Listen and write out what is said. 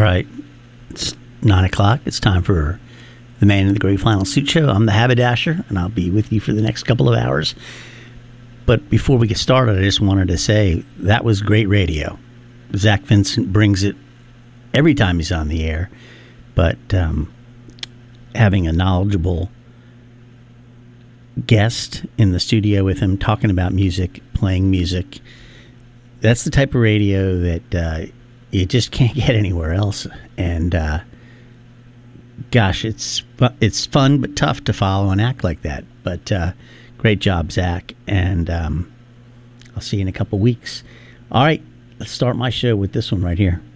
right. It's 9 o'clock. It's time for the Man in the Gray Flannel Suit Show. I'm the Haberdasher, and I'll be with you for the next couple of hours. But before we get started, I just wanted to say that was great radio. Zach Vincent brings it every time he's on the air. But having a knowledgeable guest in the studio with him, talking about music, playing music, that's the type of radio that you just can't get anywhere else. And gosh, it's fun but tough to follow an act like that. But great job, Zach, and I'll see you in a couple weeks. All right, let's start my show with this one right here.